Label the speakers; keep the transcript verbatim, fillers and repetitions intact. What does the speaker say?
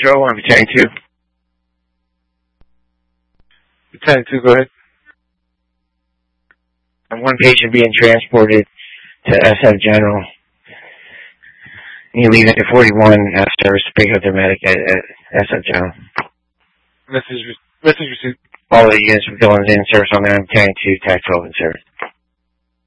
Speaker 1: Joe, I'm Lieutenant two. Lieutenant two, go ahead. I'm one patient being transported to S F General. You leave at forty-one uh, service to pick up their medic at, at S F General.
Speaker 2: Message, message received.
Speaker 1: All the units were going in service on there. I'm Lieutenant two, tax open service.